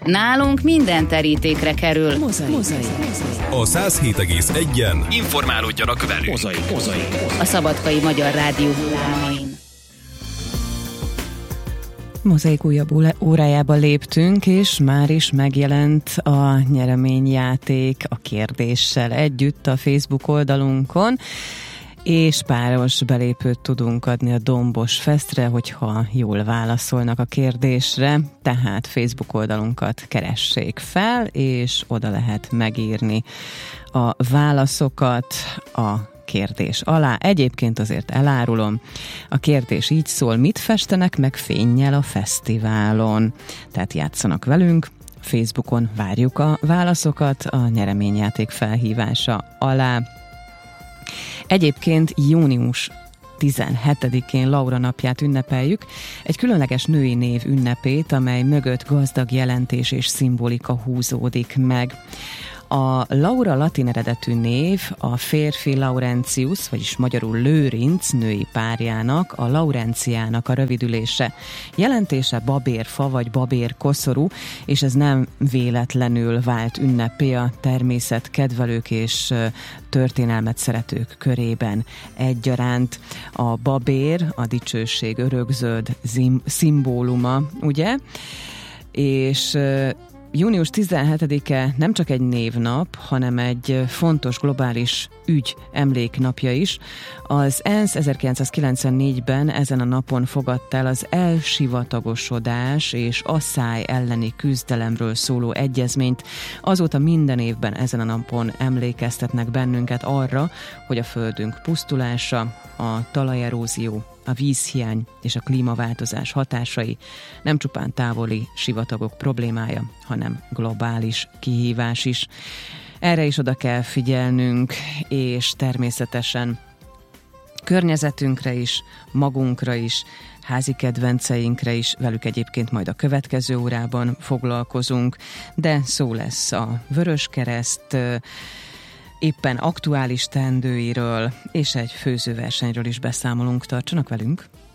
Nálunk minden terítékre kerül. Mozaik. A 107,1-en informálódjanak velünk. Mozaik. A Szabadkai Magyar Rádió hullámain. Mozaik újabb órájába léptünk, és már is megjelent a nyereményjáték a kérdéssel együtt a Facebook oldalunkon, és páros belépőt tudunk adni a Dombos Festre, hogyha jól válaszolnak a kérdésre, tehát Facebook oldalunkat keressék fel, és oda lehet megírni a válaszokat a kérdés alá. Egyébként azért elárulom, a kérdés így szól: mit festenek meg fénnyel a fesztiválon? Tehát játszanak velünk, Facebookon várjuk a válaszokat a nyereményjáték felhívása alá. Egyébként június 17-én Laura napját ünnepeljük, egy különleges női név ünnepét, amely mögött gazdag jelentés és szimbolika húzódik meg. A Laura latin eredetű név a férfi Laurentius, vagyis magyarul Lőrinc női párjának, a Laurenciának a rövidülése. Jelentése babérfa vagy babérkoszorú, és ez nem véletlenül vált ünnepé a természetkedvelők és történelmet szeretők körében egyaránt. A babér a dicsőség örökzöld szimbóluma, ugye? És június 17-e nem csak egy névnap, hanem egy fontos globális ügy emléknapja is. Az ENSZ 1994-ben ezen a napon fogadta el az elsivatagosodás és asszály elleni küzdelemről szóló egyezményt. Azóta minden évben ezen a napon emlékeztetnek bennünket arra, hogy a földünk pusztulása, a talajerózió, a vízhiány és a klímaváltozás hatásai nem csupán távoli sivatagok problémája, hanem globális kihívás is. Erre is oda kell figyelnünk, és természetesen környezetünkre is, magunkra is, házi kedvenceinkre is, velük egyébként majd a következő órában foglalkozunk, de szó lesz a Vöröskereszt éppen aktuális teendőiről, és egy főzőversenyről is beszámolunk. Tartsanak velünk!